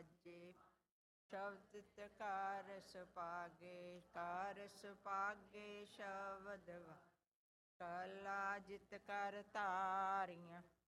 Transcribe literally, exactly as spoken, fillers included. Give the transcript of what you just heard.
ਵਾਜੇ। ਸ਼ਬਦ ਕਾਰ ਸੁਪਾਗੇ, ਕਾਰ ਸੁਪਾਗੇ ਸ਼ਬਦ ਕਲਾ ਜਿਤ ਕਰ ਧਾਰੀਆਂ।